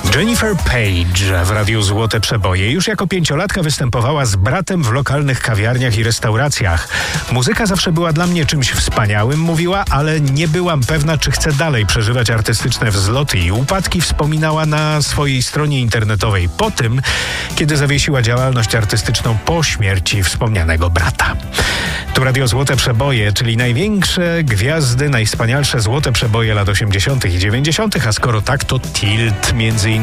Jennifer Page w Radiu Złote Przeboje już jako 5-latka występowała z bratem w lokalnych kawiarniach i restauracjach. Muzyka zawsze była dla mnie czymś wspaniałym, mówiła, ale nie byłam pewna, czy chcę dalej przeżywać artystyczne wzloty i upadki, wspominała na swojej stronie internetowej po tym, kiedy zawiesiła działalność artystyczną po śmierci wspomnianego brata. Tu Radio Złote Przeboje, czyli największe gwiazdy, najwspanialsze złote przeboje lat 80. i 90., a skoro tak, to Tilt między innymi.